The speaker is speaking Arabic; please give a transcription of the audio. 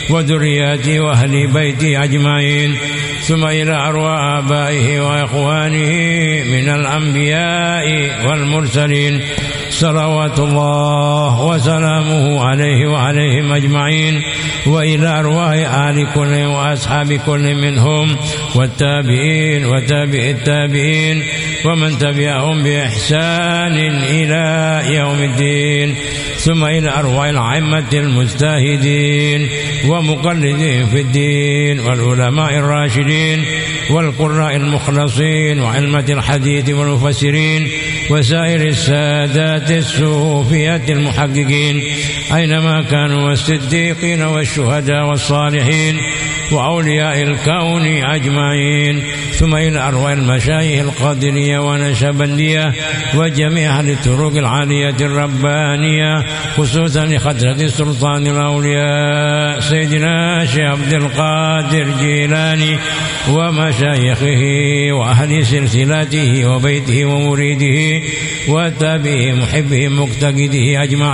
وذرياته وأهل بيته أجمعين، ثم إلى أرواح آبائه وإخوانه من الأنبياء والمرسلين صلوات الله وسلامه عليه وعليهم أجمعين، وإلى أرواح آل كل وأصحاب كل منهم والتابعين وتابع التابعين ومن تبعهم بإحسان إلى يوم الدين، ثم إلى أرواح الأئمة المجتهدين ومقلدين في الدين والعلماء الراشدين والقراء المخلصين وعلمة الحديث والمفسرين وسائر السادات الصوفية المحققين أينما كانوا، والصديقين والشهداء والصالحين وأولياء الكون أجمعين، ثم إلى أرواح المشايخ القادرية ونشبندية وجميع أهل الطرق العالية الربانية، خصوصا لخدرة سلطان الأولياء سيدنا شيخ عبد القادر جيلاني ومشايخه وأهل سلسلته وبيته ومريده وتابعه محبه مقتديه أجمعين.